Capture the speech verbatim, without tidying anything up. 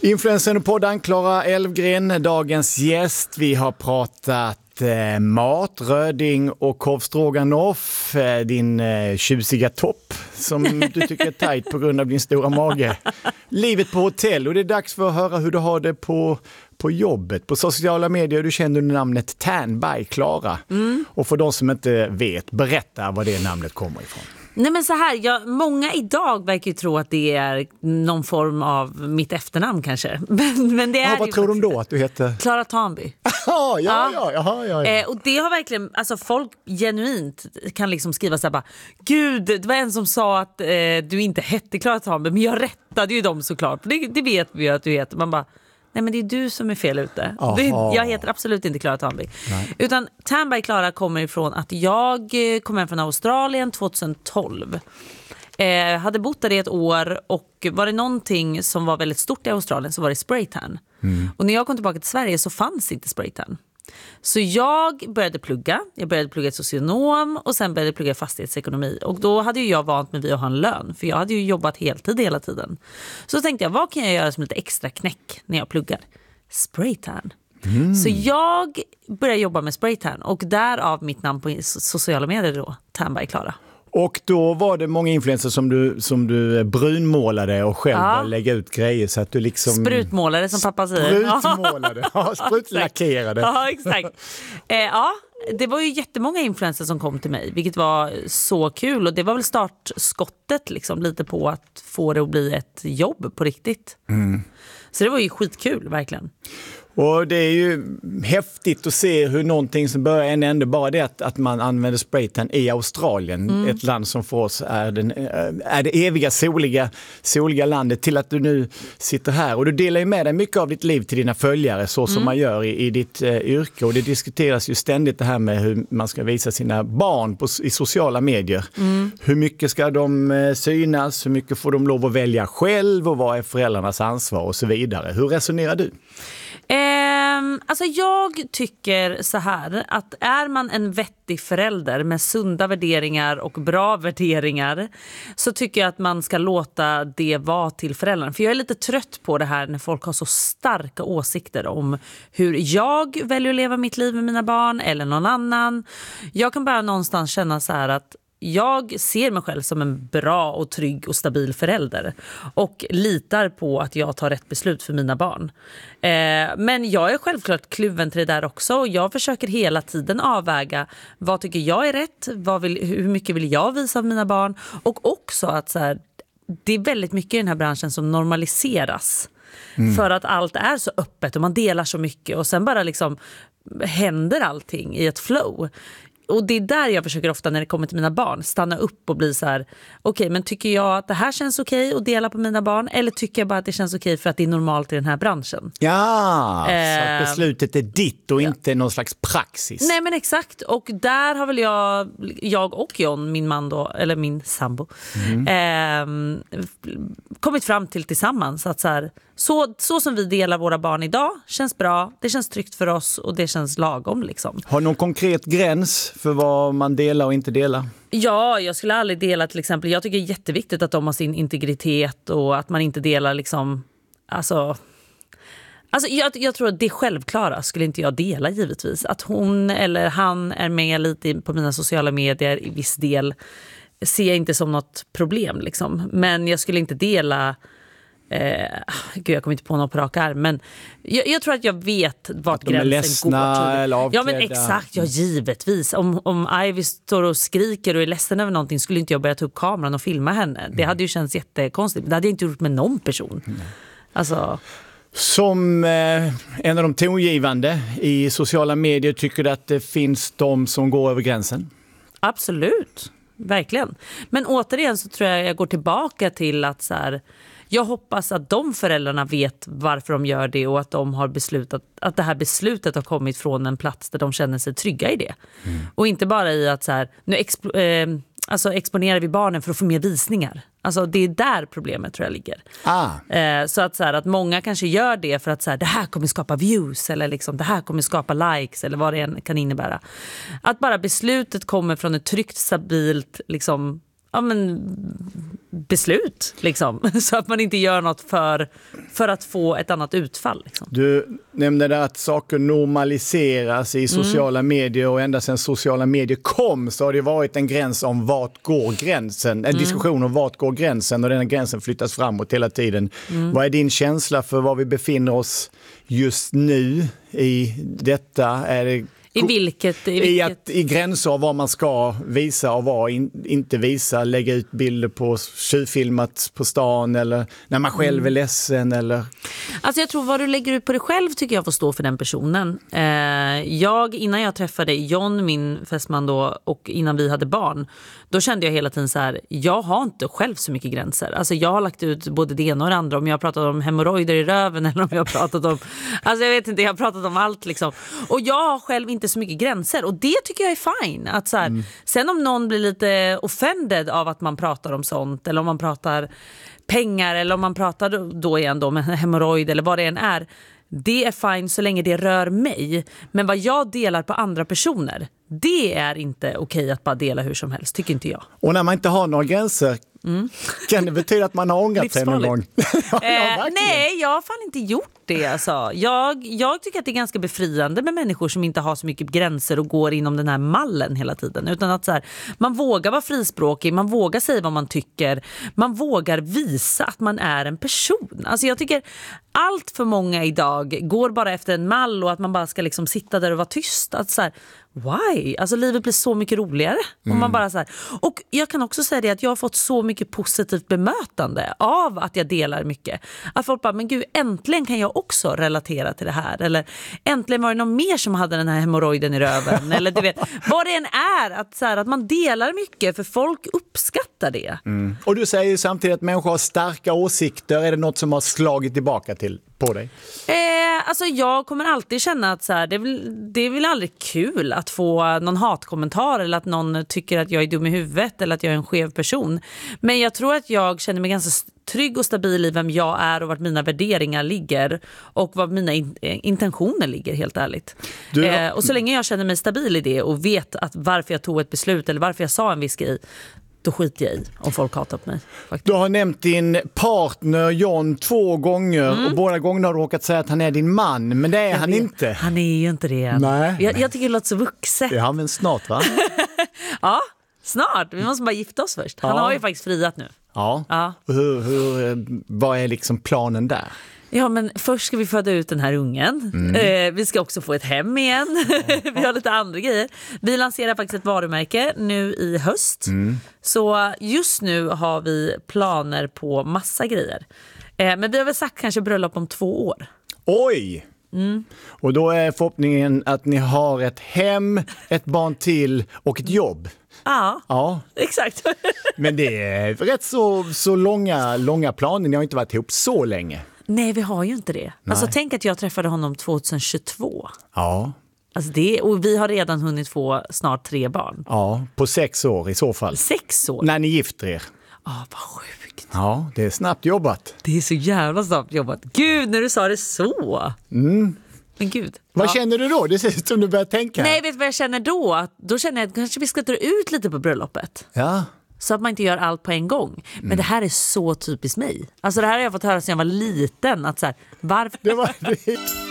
Influencer och podden Klara Elfgren, dagens gäst. Vi har pratat eh, mat, röding och korvstroganoff. Eh, din eh, tjusiga topp som du tycker är tajt på grund av din stora mage. Livet på hotell, och det är dags för att höra hur du har det på, på jobbet. På sociala medier du känner under namnet Tan by Klara. Mm. Och för de som inte vet, berätta var det namnet kommer ifrån. Nej men så här, jag, många idag verkar ju tro att det är någon form av mitt efternamn kanske. Men, men det är ja, vad tror de då att du heter? Klara Tanby. ja, ja, ja, ja, ja, ja. Eh, och det har verkligen, alltså folk genuint kan liksom skriva så här bara, gud, det var en som sa att eh, du inte hette Klara Tanby, men jag rättade ju dem såklart. Det, det vet vi ju att du heter. Man bara, nej men det är du som är fel ute. Det, jag heter absolut inte Klara Tanby. Nej. Utan Tan by Klara kommer ifrån att jag kom hem från Australien tjugohundratolv. Eh, hade bott där i ett år, och var det någonting som var väldigt stort i Australien så var det spraytan. Mm. Och när jag kom tillbaka till Sverige så fanns inte spraytan. Så jag började plugga. Jag började plugga socionom och sen började plugga fastighetsekonomi. Och då hade ju jag vant mig vid att ha en lön, för jag hade ju jobbat heltid hela tiden. Så tänkte jag, vad kan jag göra som lite extra knäck när jag pluggar? Spraytan. Mm. Så jag började jobba med spraytan, och därav mitt namn på sociala medier då, Tan by Klara. Och då var det många influencers som du, som du brunmålade och själv ja. lägga ut grejer så att du liksom... Sprutmålade som pappa säger. Sprutmålade, ja, sprutlackerade. Ja, exakt. Eh, ja, det var ju jättemånga influencers som kom till mig, vilket var så kul. Och det var väl startskottet liksom, lite på att få det att bli ett jobb på riktigt. Mm. Så det var ju skitkul, verkligen. Och det är ju häftigt att se hur någonting som börjar en ände, bara det att, att man använder spraytan i Australien, mm. ett land som för oss är, den, är det eviga soliga, soliga landet, till att du nu sitter här. Och du delar ju med dig mycket av ditt liv till dina följare, så som mm. man gör i, i ditt uh, yrke. Och det diskuteras ju ständigt det här med hur man ska visa sina barn på, i sociala medier. Mm. Hur mycket ska de uh, synas, hur mycket får de lov att välja själv, och vad är föräldrarnas ansvar och så vidare. Hur resonerar du? Eh, alltså jag tycker så här, att är man en vettig förälder med sunda värderingar och bra värderingar, så tycker jag att man ska låta det vara till föräldrarna. För jag är lite trött på det här när folk har så starka åsikter om hur jag väljer att leva mitt liv med mina barn eller någon annan. Jag kan bara någonstans känna så här att jag ser mig själv som en bra och trygg och stabil förälder, och litar på att jag tar rätt beslut för mina barn. Eh, men jag är självklart kluven till det där också, och jag försöker hela tiden avväga vad tycker jag är rätt, vad vill, hur mycket vill jag visa av mina barn, och också att så här, det är väldigt mycket i den här branschen som normaliseras. Mm. För att allt är så öppet och man delar så mycket, och sen bara liksom händer allting i ett flow. Och det är där jag försöker ofta när det kommer till mina barn stanna upp och bli så här, okej, okay, men tycker jag att det här känns okej okay att dela på mina barn, eller tycker jag bara att det känns okej okay för att det är normalt i den här branschen? Ja, eh, så att beslutet är ditt och ja. inte någon slags praxis. Nej men exakt, och där har väl jag, jag och John, min man då, eller min sambo, mm. eh, kommit fram till tillsammans att så här, Så, så som vi delar våra barn idag känns bra, det känns tryggt för oss och det känns lagom liksom. Har någon konkret gräns för vad man delar och inte delar? Ja, jag skulle aldrig dela till exempel, jag tycker det är jätteviktigt att de har sin integritet och att man inte delar liksom, alltså... Alltså jag, jag tror att det självklara skulle inte jag dela givetvis. Att hon eller han är med lite på mina sociala medier i viss del ser jag inte som något problem liksom. Men jag skulle inte dela... Eh, gud, jag kommer inte på något på rak arm, men jag, jag tror att jag vet vart gränsen ledsna, går. Eller ja men exakt, ja givetvis. Om, om Ivy står och skriker och är ledsen över någonting, skulle inte jag börja ta upp kameran och filma henne. Mm. Det hade ju känts jättekonstigt, men det hade jag inte gjort med någon person. Mm. Alltså... Som eh, en av de tongivande i sociala medier, tycker du att det finns de som går över gränsen? Absolut, verkligen. Men återigen så tror jag jag går tillbaka till att så här, jag hoppas att de föräldrarna vet varför de gör det, och att de har beslutat att det här beslutet har kommit från en plats där de känner sig trygga i det. Mm. Och inte bara i att så här, nu exp- eh, alltså exponerar vi barnen för att få mer visningar. Alltså det är där problemet tror jag ligger. Ah. Eh, så att så här, att många kanske gör det för att så här, det här kommer skapa views, eller liksom det här kommer skapa likes, eller vad det än kan innebära. Att bara beslutet kommer från ett tryggt, stabilt liksom, ja men beslut liksom. Så att man inte gör något för, för att få ett annat utfall. Liksom. Du nämnde där att saker normaliseras i sociala mm. medier och ända sedan sociala medier kom så har det varit en gräns om vart går gränsen. En mm. diskussion om vart går gränsen och den gränsen flyttas framåt hela tiden. Mm. Vad är din känsla för var vi befinner oss just nu i detta? Är det I vilket, i, vilket... I, att, I gränser av vad man ska visa och vad in, inte visa. Lägga ut bilder på tjuvfilmat på stan eller när man själv mm. är ledsen. Eller... Alltså jag tror vad du lägger ut på dig själv tycker jag får stå för den personen. Eh, jag, innan jag träffade John, min fästman då, och innan vi hade barn, då kände jag hela tiden så här, jag har inte själv så mycket gränser. Alltså jag har lagt ut både det ena och det andra. Om jag har pratat om hemorrojder i röven eller om jag har pratat om... Alltså jag vet inte, jag har pratat om allt liksom. Och jag har själv inte så mycket gränser och det tycker jag är fine att så här, mm. sen om någon blir lite offended av att man pratar om sånt eller om man pratar pengar eller om man pratar då igen då med hemorrojd eller vad det än är, det är fine så länge det rör mig, men vad jag delar på andra personer, det är inte okej att bara dela hur som helst, tycker inte jag. Och när man inte har några gränser mm. kan det betyda att man har ångrat sig någon gång? ja, eh, nej, jag har fan inte gjort det alltså. jag, jag tycker att det är ganska befriande med människor som inte har så mycket gränser och går inom den här mallen hela tiden, utan att så här, man vågar vara frispråkig, man vågar säga vad man tycker, man vågar visa att man är en person. Alltså jag tycker allt för många idag går bara efter en mall och att man bara ska liksom sitta där och vara tyst, att så här, why? Alltså livet blir så mycket roligare mm. om man bara så här. Och jag kan också säga det att jag har fått så mycket positivt bemötande av att jag delar mycket. Att folk bara, men gud, äntligen kan jag också relatera till det här. Eller äntligen var det någon mer som hade den här hemorrojden i röven. Eller du vet, vad det än är. Att, så här, att man delar mycket för folk uppskattar det. Mm. Och du säger samtidigt att människor har starka åsikter. Är det något som har slagit tillbaka till på dig? Eh, alltså jag kommer alltid känna att så här, det, är väl, det är väl aldrig kul att få någon hatkommentar eller att någon tycker att jag är dum i huvudet eller att jag är en skev person. Men jag tror att jag känner mig ganska trygg och stabil i vem jag är och vart mina värderingar ligger och vad mina in- intentioner ligger, helt ärligt. Du, eh, och så länge jag känner mig stabil i det och vet att varför jag tog ett beslut eller varför jag sa en viss grej, då skiter jag i om folk hatar på mig. Faktiskt. Du har nämnt din partner John två gånger mm. och båda gångerna har du råkat säga att han är din man, men det är jag han vet. Inte. Han är ju inte det än. Nej. Jag, jag tycker det låter så vuxet. Ja, men snart va? ja, snart. Vi måste bara gifta oss först. Han ja. har ju faktiskt friat nu. Ja. ja. Hur, hur, vad är liksom planen där? Ja, men först ska vi föda ut den här ungen. Mm. Eh, vi ska också få ett hem igen. Vi har lite andra grejer. Vi lanserar faktiskt ett varumärke nu i höst. Mm. Så just nu har vi planer på massa grejer. Eh, men vi har väl sagt kanske bröllop om två år. Oj! Mm. Och då är förhoppningen att ni har ett hem, ett barn till och ett jobb. Ja, ja. exakt. Men det är rätt så, så långa, långa planer. Ni har inte varit ihop så länge. Nej, vi har ju inte det. Nej. Alltså tänk att jag träffade honom tjugohundratjugotvå. Ja. Alltså det, och vi har redan hunnit få snart tre barn. Ja, på sex år i så fall. Sex år? När ni gifter er. Ja, ah, vad sjukt. Ja, det är snabbt jobbat. Det är så jävla snabbt jobbat. Gud, när du sa det så. Mm. Men gud. Vad ja. känner du då? Det ser ut som du börjar tänka. Nej, vet du vad jag känner då? Då känner jag att kanske vi ska dra ut lite på bröllopet. Ja. Så att man inte gör allt på en gång. Men mm. det här är så typiskt mig. Alltså det här har jag fått höra sedan jag var liten. Att så här, varför... Det var...